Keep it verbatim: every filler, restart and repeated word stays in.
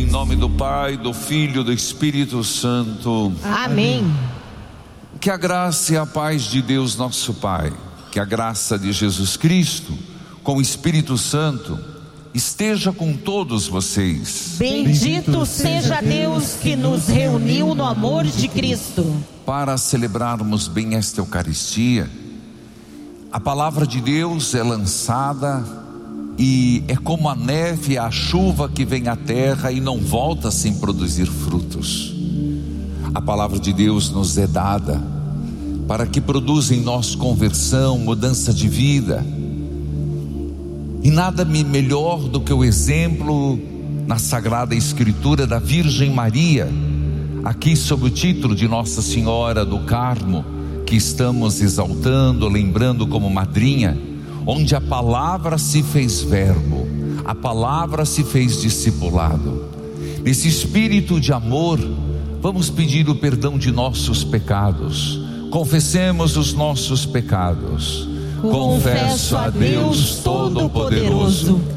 nome do Pai, do Filho e do Espírito Santo. Amém. Que a graça e a paz de Deus nosso Pai, que a graça de Jesus Cristo, com o Espírito Santo, esteja com todos vocês. Bendito seja Deus que nos reuniu no amor de Cristo. Para celebrarmos bem esta Eucaristia, a palavra de Deus é lançada e é como a neve, a chuva que vem à terra e não volta sem produzir frutos. A palavra de Deus nos é dada para que produza em nós conversão, mudança de vida. E nada melhor do que o exemplo na Sagrada Escritura da Virgem Maria, aqui sob o título de Nossa Senhora do Carmo, que estamos exaltando, lembrando como madrinha, onde a palavra se fez verbo, a palavra se fez discipulado. Nesse espírito de amor, vamos pedir o perdão de nossos pecados. Confessemos os nossos pecados. Confesso a Deus Todo-Poderoso